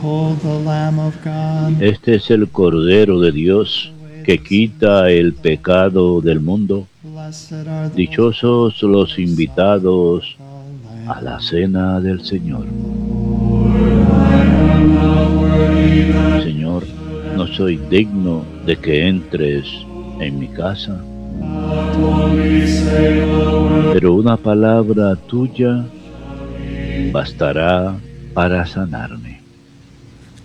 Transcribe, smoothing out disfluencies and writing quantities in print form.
Behold the Lamb of God. Este es el Cordero de Dios que quita el pecado del mundo. Blessed are those Dichosos los invitados who a la cena del Señor. Señor, no soy digno de que entres en mi casa, pero una palabra tuya bastará para sanarme.